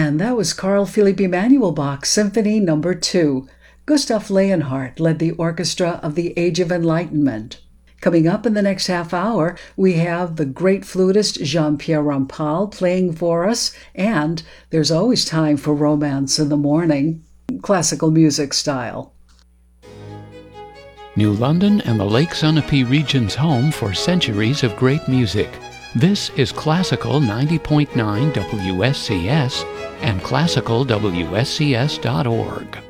And that was Carl Philipp Emanuel Bach's Symphony No. 2. Gustav Leonhardt led the orchestra of the Age of Enlightenment. Coming up in the next half hour, we have the great flutist Jean-Pierre Rampal playing for us, and there's always time for romance in the morning, classical music style. New London and the Lake Sunapee region's home for centuries of great music. This is Classical 90.9 WSCS and classicalwscs.org.